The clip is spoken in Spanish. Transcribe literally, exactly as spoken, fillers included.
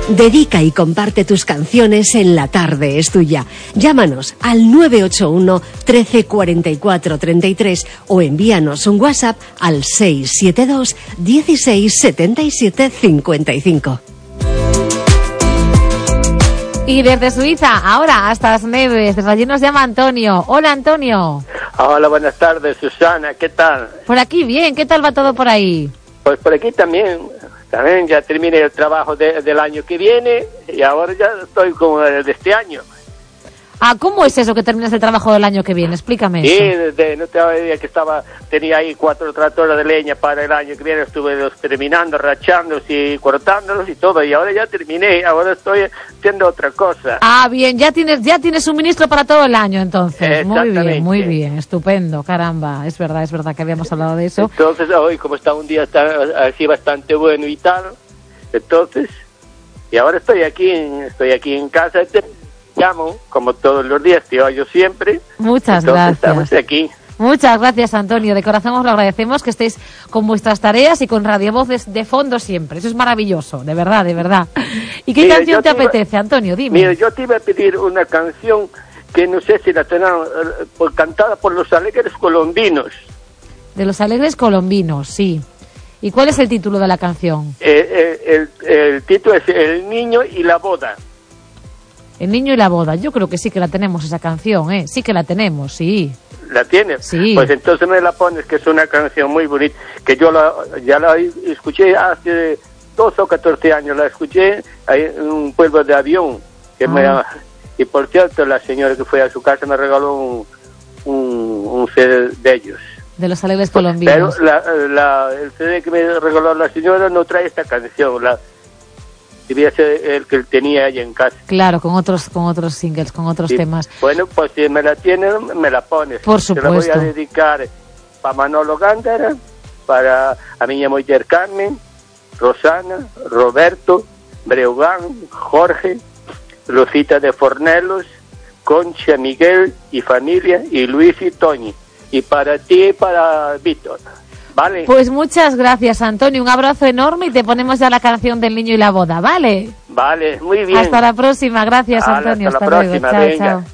Dedica y comparte tus canciones en La Tarde es Tuya. Llámanos al nueve ocho uno, trece, cuarenta y cuatro, treinta y tres o envíanos un WhatsApp al seis siete dos, dieciséis, setenta y siete, cincuenta y cinco. Y desde Suiza, ahora hasta las Neves, desde allí nos llama Antonio. Hola, Antonio. Hola, buenas tardes, Susana, ¿qué tal? Por aquí bien, ¿qué tal va todo por ahí? Pues por aquí también, también ya terminé el trabajo de, del año que viene y ahora ya estoy con el de este año. Ah, ¿cómo es eso que terminas el trabajo del año que viene? Explícame sí, eso. Sí, desde, no te había que estaba, tenía ahí cuatro tractores de leña para el año que viene, estuve los terminando, rachándolos y cortándolos y todo, y ahora ya terminé, ahora estoy haciendo otra cosa. Ah, bien, ya tienes, ya tienes suministro para todo el año entonces. Muy bien, muy bien, estupendo, caramba, es verdad, es verdad que habíamos hablado de eso. Entonces hoy, como está un día está así bastante bueno y tal, entonces, y ahora estoy aquí, estoy aquí en casa, te llamo, como todos los días, te oyo siempre. Muchas entonces, gracias. Estamos aquí. Muchas gracias, Antonio. De corazón os lo agradecemos que estéis con vuestras tareas y con Radio Voz de, de fondo siempre. Eso es maravilloso, de verdad, de verdad. ¿Y qué mira, canción te, te iba, apetece, Antonio? Dime. Mira, yo te iba a pedir una canción que no sé si la tenemos, por, cantada por los Alegres Colombinos. De los Alegres Colombinos, sí. ¿Y cuál es el título de la canción? Eh, eh, el, el título es El niño y la boda. El niño y la boda. Yo creo que sí que la tenemos esa canción, ¿eh? Sí que la tenemos, sí. ¿La tienes? Sí. Pues entonces me la pones, que es una canción muy bonita, que yo la, ya la escuché hace doce o catorce años, la escuché ahí en un pueblo de Avión, que ah. me, y por cierto, la señora que fue a su casa me regaló un, un, un C D de ellos. De los Alegres Colombinos. Pero la, la, el C D que me regaló la señora no trae esta canción, la debía ser el que tenía ella en casa. Claro, con otros con otros singles, con otros sí. temas. Bueno, pues si me la tienes, me la pones. Por supuesto. Te la voy a dedicar para Manolo Gándara, para a mi mujer Carmen, Rosana, Roberto, Breogán, Jorge, Lucita de Fornelos, Concha, Miguel y familia, y Luis y Toñi. Y para ti y para Víctor. Vale. Pues muchas gracias, Antonio. Un abrazo enorme y te ponemos ya la canción del niño y la boda, ¿vale? Vale, muy bien. Hasta la próxima. Gracias, vale, Antonio. Hasta, hasta la luego. próxima. Chao, Venga. chao.